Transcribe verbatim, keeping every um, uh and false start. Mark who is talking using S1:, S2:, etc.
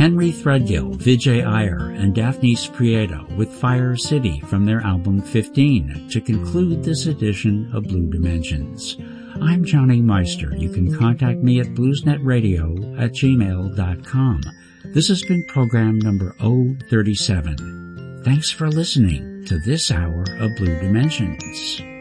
S1: Henry Threadgill, Vijay Iyer, and Daphnis Prieto with Fire City from their album fifteen to conclude this edition of Blue Dimensions. I'm Johnny Meister. You can contact me at bluesnetradio at gmail dot com. This has been program number zero thirty-seven. Thanks for listening to this hour of Blue Dimensions.